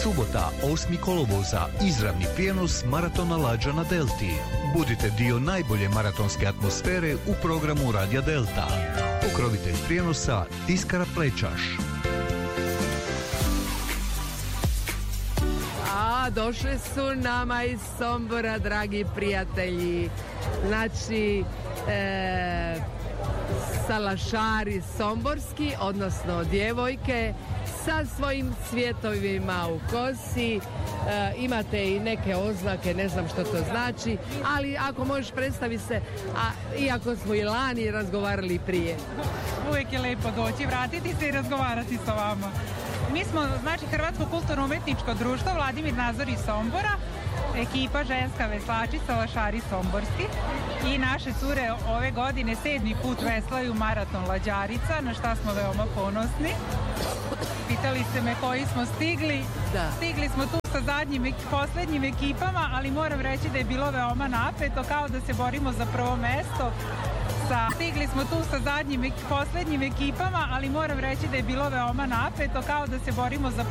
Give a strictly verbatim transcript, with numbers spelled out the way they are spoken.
Subota, osmi kolovoza, izravni prijenos maratona Lađa na Delti. Budite dio najbolje maratonske atmosfere u programu Radija Delta. Pokrovitelj prijenosa Tiskara Plečaš. A, došli su nama iz Sombora, dragi prijatelji. Znači, e, salašari somborski, odnosno djevojke, sa svojim cvjetovima u kosi. E, imate i neke oznake, ne znam što to znači, ali ako možeš predstavi se, a iako smo i lani razgovarali prije. Uvijek je lepo doći, vratiti se i razgovarati sa vama. Mi smo, znači, Hrvatsko kulturno-umjetničko društvo Vladimir Nazor iz Sombora, ekipa ženska veslači salašari somborski, i naše cure ove godine sedmi put veslaju maraton Lađarica, na šta smo veoma ponosni. Pitali ste me koji smo stigli. Da. Stigli smo tu sa zadnjim, posljednjim ekipama, ali moram reći da je bilo veoma napeto, kao da se borimo za prvo mesto. Sa, stigli smo tu sa zadnjim, posljednjim ekipama, ali moram reći da je bilo veoma napeto, kao da se borimo za